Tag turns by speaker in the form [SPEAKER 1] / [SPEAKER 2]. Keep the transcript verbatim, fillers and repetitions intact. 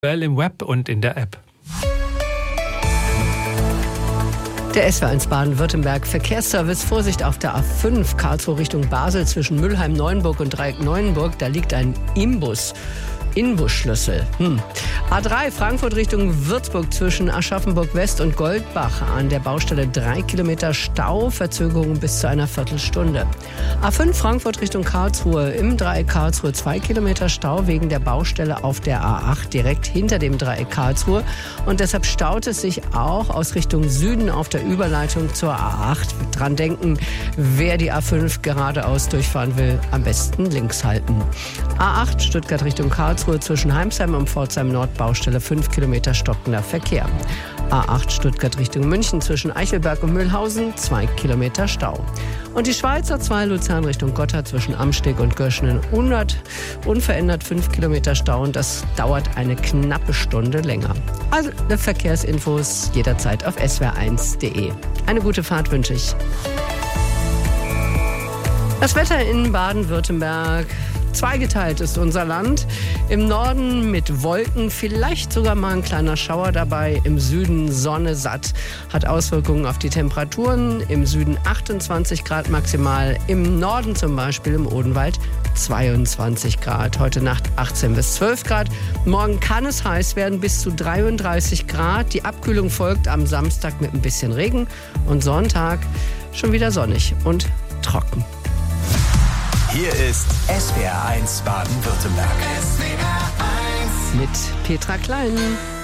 [SPEAKER 1] im Web und in der App.
[SPEAKER 2] Der S W R eins Baden-Württemberg Verkehrsservice. Vorsicht auf der A fünf Karlsruhe Richtung Basel zwischen Mülheim-Neuenburg und Dreieck-Neuenburg. Da liegt ein Imbus. Inbusschlüssel. Hm. A drei Frankfurt Richtung Würzburg zwischen Aschaffenburg-West und Goldbach. An der Baustelle drei Kilometer Stau, Verzögerung bis zu einer Viertelstunde. A fünf Frankfurt Richtung Karlsruhe. Im Dreieck Karlsruhe zwei Kilometer Stau wegen der Baustelle auf der A acht direkt hinter dem Dreieck Karlsruhe. Und deshalb staut es sich auch aus Richtung Süden auf der Überleitung zur A acht. Dran denken, wer die A fünf geradeaus durchfahren will, am besten links halten. A acht Stuttgart Richtung Karlsruhe zwischen Heimsheim und Pforzheim Nord, Baustelle fünf Kilometer stockender Verkehr. A acht Stuttgart Richtung München zwischen Eichelberg und Mühlhausen zwei Kilometer Stau. Und die Schweizer zwei Luzern Richtung Gotha zwischen Amsteg und Göschenen unverändert fünf Kilometer Stau und das dauert eine knappe Stunde länger. Alle Verkehrsinfos jederzeit auf S W R eins punkt de. Eine gute Fahrt wünsche ich. Das Wetter in Baden-Württemberg. Zweigeteilt ist unser Land. Im Norden mit Wolken, vielleicht sogar mal ein kleiner Schauer dabei. Im Süden Sonne satt. Hat Auswirkungen auf die Temperaturen. Im Süden achtundzwanzig Grad maximal. Im Norden zum Beispiel im Odenwald zweiundzwanzig Grad. Heute Nacht achtzehn bis zwölf Grad. Morgen kann es heiß werden, bis zu dreiunddreißig Grad. Die Abkühlung folgt am Samstag mit ein bisschen Regen. Und Sonntag schon wieder sonnig und trocken.
[SPEAKER 3] Hier ist S W R eins Baden-Württemberg.
[SPEAKER 2] Mit Petra Klein.